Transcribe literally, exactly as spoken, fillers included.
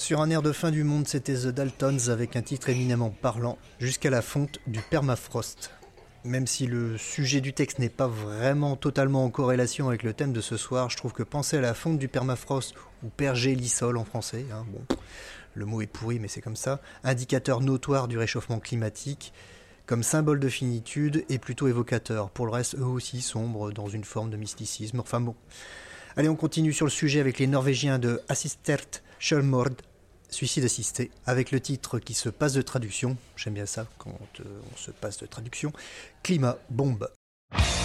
Sur un air de fin du monde, c'était The Daltons avec un titre éminemment parlant, jusqu'à la fonte du permafrost. Même si le sujet du texte n'est pas vraiment totalement en corrélation avec le thème de ce soir, je trouve que penser à la fonte du permafrost, ou pergélisol en français, hein, bon, le mot est pourri mais c'est comme ça, indicateur notoire du réchauffement climatique, comme symbole de finitude est plutôt évocateur. Pour le reste, eux aussi sombres dans une forme de mysticisme. Enfin bon. Allez, on continue sur le sujet avec les Norvégiens de Assistert Sjølmord, Suicide assisté, avec le titre qui se passe de traduction, j'aime bien ça quand euh, on se passe de traduction, Climat Bombe.